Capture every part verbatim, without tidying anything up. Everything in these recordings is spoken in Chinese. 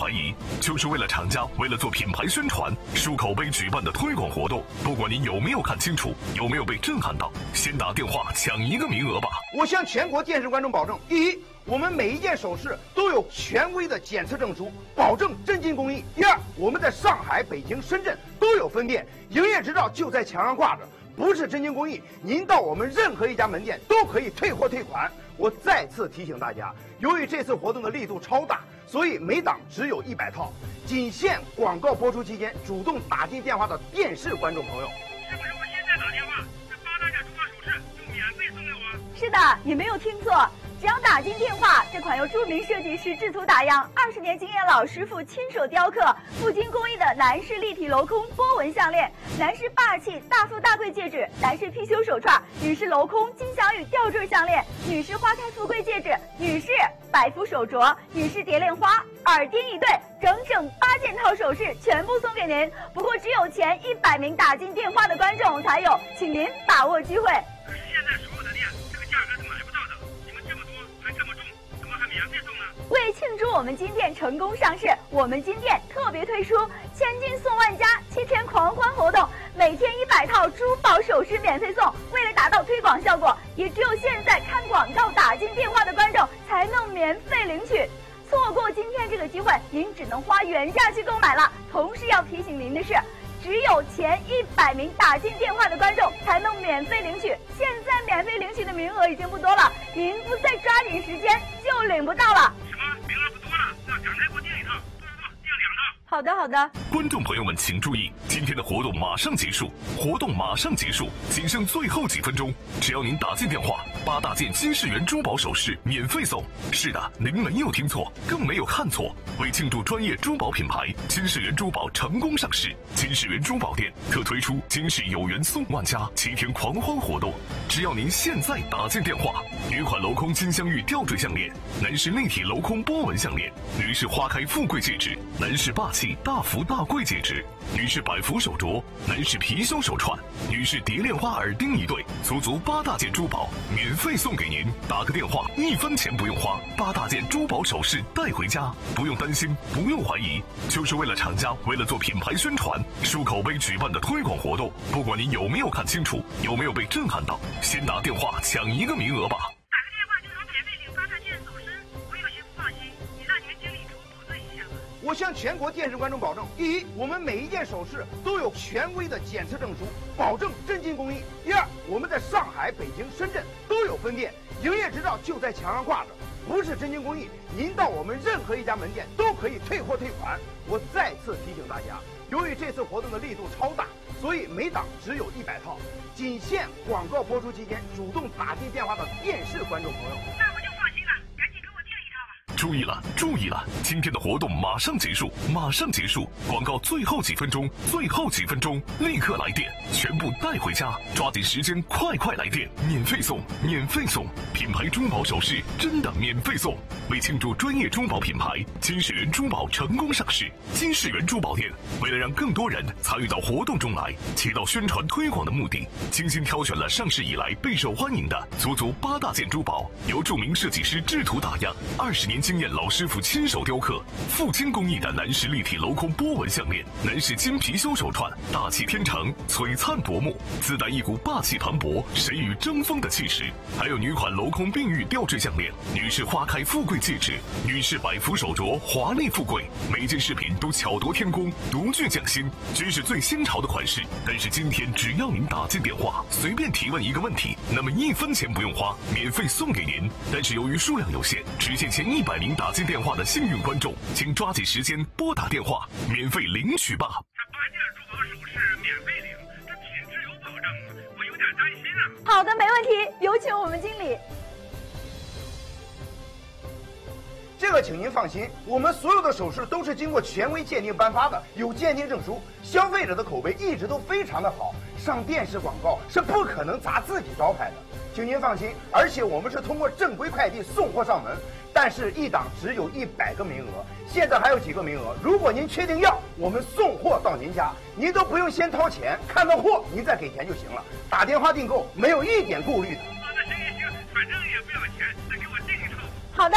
怀疑，就是为了厂家为了做品牌宣传、树口碑举办的推广活动。不管您有没有看清楚，有没有被震撼到，先打电话抢一个名额吧。 我向全国电视观众保证：第一，我们每一件首饰都有权威的检测证书，保证真金工艺；第二，我们在上海、北京、深圳都有分店，营业执照就在墙上挂着，不是真金工艺，您到我们任何一家门店都可以退货退款。我再次提醒大家，由于这次活动的力度超大，所以每档只有一百套，仅限广告播出期间主动打进电话的电视观众朋友。 是不是我现在打电话，这八大件珠宝首饰就免费送给我？ 是的，你没有听错，只要打进电话，这款由著名设计师制图打样、二十年经验老师傅亲手雕刻、富金工艺的男士立体镂空波纹项链、男士霸气大富大贵戒指、男士貔貅手串、女士镂空金镶玉吊坠项链、女士花开富贵戒指、女士百福手镯、女士蝶恋花、耳钉一对，整整八件套首饰全部送给您。不过只有前一百名打进电话的观众才有，请您把握机会。 可是现在所有的店这个价格是买不到的，你们这么多还这么重，怎么还免费送呢？ 为庆祝我们金店成功上市，我们金店特别推出千金送万家七天狂欢活动，每天一百套珠宝首饰免费送。为了达到推广效果，也只有现在看广告打进电话的观众才能免费领取。错过今天这个机会，您只能花原价去购买了。同时要提醒您的是，只有前一百名打进电话的观众才能免费领取，现在免费领取的名额已经不多了，您不再抓紧时间就领不到了。 什么？名额不多了？那赶快给我订一套，不不不，订两套。 好的好的。 观众朋友们请注意，今天的活动马上结束，活动马上结束，仅剩最后几分钟，只要您打进电话，八大件金世缘珠宝首饰免费送。是的，您没有听错，更没有看错。为庆祝专业珠宝品牌金世缘珠宝成功上市，金世缘珠宝店特推出金世有缘送万家七天狂欢活动。只要您现在打进电话，女款镂空金镶玉吊坠项链，男士立体镂空波纹项链，女士花开富贵戒指，男士霸气大福大贵戒指，女士百福手镯，男士貔貅手串，女士蝶恋花耳钉一对，足足八大件珠宝免费送给您。打个电话，一分钱不用花，八大件珠宝首饰带回家，不用担心，不用怀疑，就是为了厂家为了做品牌宣传、树口碑举办的推广活动。不管您有没有看清楚，有没有被震撼到，先打电话抢一个名额吧。 打个电话就能免费领八大件首饰，我有些不放心，你让您经理给我保证一下吧。 我向全国电视观众保证：第一，我们每一件首饰都有权威的检测证书，保证真金工艺；第二，我们在上海、北京、深圳都有分店，营业执照就在墙上挂着，不是真金工艺，您到我们任何一家门店都可以退货退款。我再次提醒大家，由于这次活动的力度超大，所以每档只有一百套，仅限广告播出期间主动打进电话的电视观众朋友。 那我就放心了，赶紧给我订一套吧。 注意了，注意了！今天的活动马上结束，马上结束！广告最后几分钟，最后几分钟，立刻来电，全部带回家！抓紧时间，快快来电，免费送，免费送！品牌珠宝首饰真的免费送！为庆祝专业珠宝品牌金世缘珠宝成功上市，金世缘珠宝店为了让更多人参与到活动中来，起到宣传推广的目的，精心挑选了上市以来备受欢迎的足足八大件珠宝，由著名设计师制图打样，二十年经验老师傅亲手雕刻，富金工艺的男士立体镂空波纹项链，男士金貔貅手串，大气天成，璀璨夺目，自带一股霸气磅礴、神与争锋的气势。还有女款镂空碧玉吊坠项链，女士花开富贵戒指，女士百福手镯，华丽富贵，每件饰品都巧夺天工，独具匠心，均是最新潮的款式。但是今天只要您打进电话，随便提问一个问题，那么一分钱不用花，免费送给您。但是由于数量有限，只限前一百名打进电话的幸运观众，请抓紧时间拨打电话，免费领取吧。 这八件珠宝首饰免费领，这品质有保证吗？我有点担心啊。 好的，没问题，有请我们经理。 这个请您放心，我们所有的首饰都是经过权威鉴定颁发的，有鉴定证书，消费者的口碑一直都非常的好，上电视广告是不可能砸自己招牌的，请您放心。而且我们是通过正规快递送货上门，但是一档只有一百个名额，现在还有几个名额，如果您确定要，我们送货到您家，您都不用先掏钱，看到货您再给钱就行了，打电话订购没有一点顾虑的。 啊，那行行行，反正也不要钱，再给我订一套。 好的，马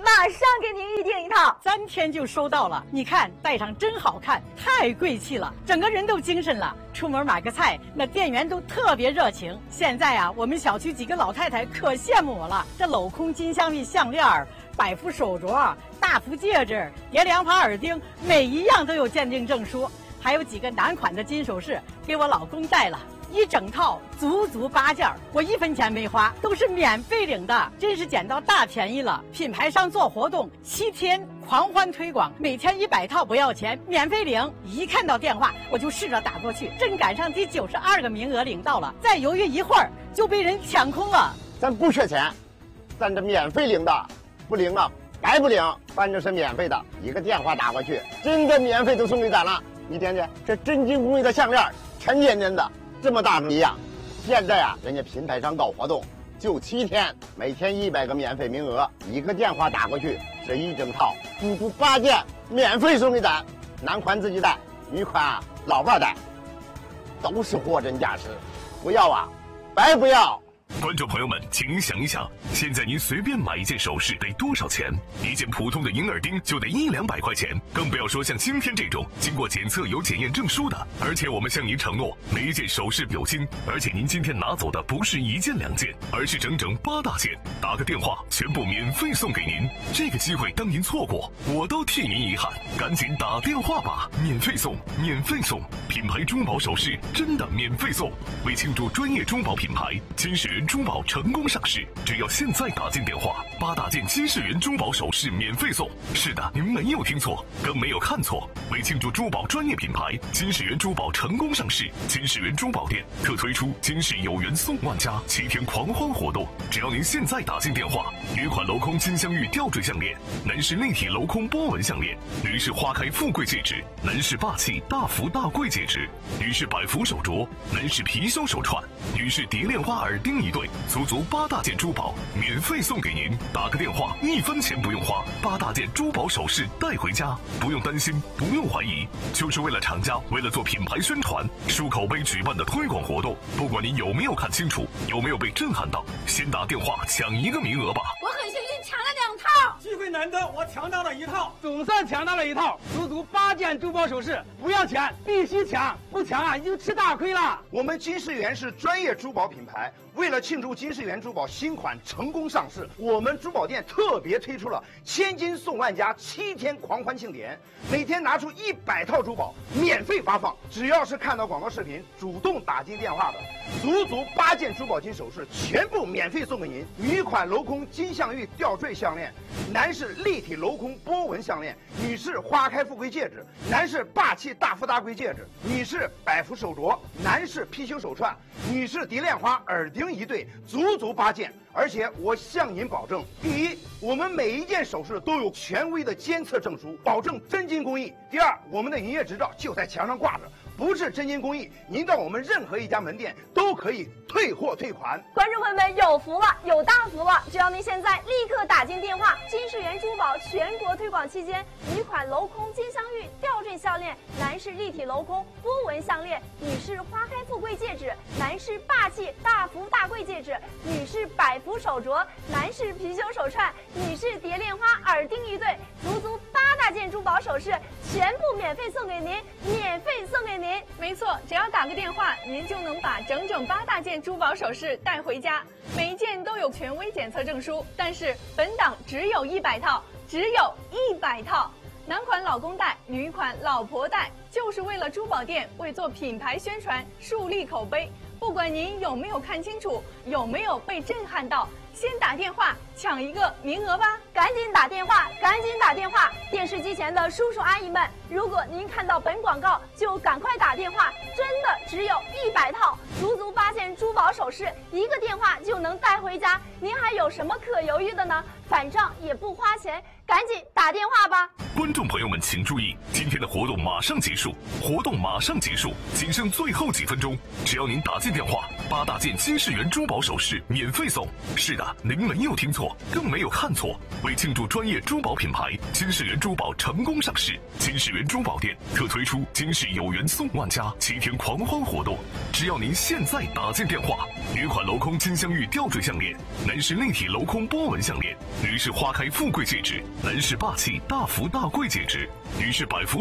马上给您预定一套。 三天就收到了，你看戴上真好看，太贵气了，整个人都精神了。出门买个菜，那店员都特别热情。现在啊，我们小区几个老太太可羡慕我了，这镂空金镶玉项链、百福手镯、大福戒指、蝶莲花耳钉，每一样都有鉴定证书，还有几个男款的金首饰给我老公戴了。一整套足足八件，我一分钱没花，都是免费领的，真是捡到大便宜了。品牌商做活动，七天狂欢推广，每天一百套不要钱，免费领。一看到电话，我就试着打过去，正赶上第九十二个名额领到了，再犹豫一会儿就被人抢空了。 咱不缺钱，咱这免费领的，不领了白不领，反正是免费的，一个电话打过去，真的免费都送给咱了。你点点这真金工艺的项链，沉甸甸的。这么大一样，现在啊，人家品牌商搞活动，就七天，每天一百个免费名额，一个电话打过去，这一整套足足八件免费送给咱，男款自己戴，女款啊老伴戴，都是货真价实，不要啊，白不要。 观众朋友们，请想一想，现在您随便买一件首饰得多少钱？一件普通的银耳钉就得一两百块钱，更不要说像今天这种经过检测有检验证书的。而且我们向您承诺，每一件首饰表金，而且您今天拿走的不是一件两件，而是整整八大件。打个电话，全部免费送给您。这个机会当您错过，我都替您遗憾。赶紧打电话吧，免费送，免费送！品牌珠宝首饰真的免费送。为庆祝专业珠宝品牌金世元珠宝成功上市，只要现在打进电话，八大件金世元珠宝首饰免费送。是的，您没有听错，更没有看错。为庆祝珠宝专业品牌金世元珠宝成功上市，金世元珠宝店特推出金世有缘送万家七天狂欢活动。只要您现在打进电话，女款镂空金镶玉吊坠项链，男士立体镂空波纹项链，女士花开富贵戒指，男士霸气大福大贵戒指，女士百福手镯，男士貔貅手串，女士蝶莲花耳钉一对，足足八大件珠宝免费送给您。打个电话，一分钱不用花，八大件珠宝首饰带回家，不用担心，不用怀疑，就是为了厂家，为了做品牌宣传，漱口杯举办的推广活动。不管你有没有看清楚，有没有被震撼到，先打电话抢一个名额吧。 我很幸运抢了两套， 机会难得，我抢到了一套， 总算抢到了一套，足足八件珠宝首饰，不要钱，必须抢，不抢啊你就吃大亏了。我们金世元是专业珠宝品牌，为了庆祝金世元珠宝新款成功上市，我们珠宝店特别推出了千金送万家七天狂欢庆典，每天拿出一百套珠宝免费发放，只要是看到广告视频主动打进电话的，足足八件珠宝金首饰全部免费送给您。女款镂空金镶玉吊坠项链，男士立体镂空波纹项链，女士花开富贵戒指，男士霸气大富大贵戒指，女士百福手镯，男士貔貅手串，女士蝶莲花耳钉一对，足足八件。而且我向您保证，第一，我们每一件首饰都有权威的监测证书，保证真金工艺；第二，我们的营业执照就在墙上挂着，不是真金工艺，您到我们任何一家门店都可以退货退款。 观众朋友们有福了，有大福了！只要您现在立刻打进电话，金世元珠宝全国推广期间，女款镂空金镶玉吊坠项链，男士立体镂空波纹项链，女士花开富贵戒指，男士霸气大福大贵戒指，女士百福手镯，男士貔貅手串，女士蝶莲花耳钉一对，足足八大件珠宝首饰全部免费送给您，免费送给您。 没错，只要打个电话，您就能把整整八大件珠宝首饰带回家，每一件都有权威检测证书。但是本档只有一百套，只有一百套。男款老公戴，女款老婆戴，就是为了珠宝店为做品牌宣传树立口碑。不管您有没有看清楚，有没有被震撼到，先打电话抢一个名额吧！ 赶紧打电话，赶紧打电话！电视机前的叔叔阿姨们，如果您看到本广告，就赶快打电话，真的只有一百套，足足八件珠宝首饰，一个电话就能带回家，您还有什么可犹豫的呢？反正也不花钱， 赶紧打电话吧。 观众朋友们请注意，今天的活动马上结束，活动马上结束，仅剩最后几分钟，只要您打进电话，八大件金世元珠宝首饰免费送。是的，您没有听错，更没有看错。为庆祝专业珠宝品牌金世元珠宝成功上市，金世元珠宝店特推出金世有缘送万家七天狂欢活动。只要您现在打进电话，女款镂空金镶玉吊坠项链，男士立体镂空波纹项链，女士花开富贵戒指，男士霸气大福大贵戒指，女士百福